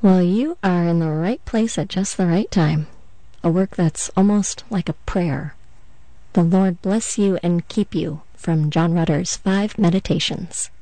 Well, you are in the right place at just the right time. A work that's almost like a prayer. The Lord bless you and keep you, from John Rutter's 5 Meditations.